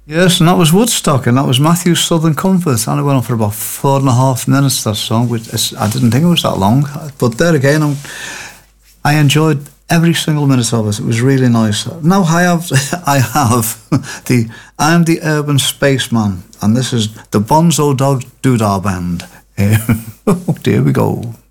Yes, and that was Woodstock, and that was Matthew's Southern Comfort, and it went on for about 4.5 minutes, that song, which I didn't think it was that long, but there again, I enjoyed every single minute of it. It was really nice. Now I have I'm the Urban Spaceman, and this is the Bonzo Dog Doodah Band. Oh, here we go.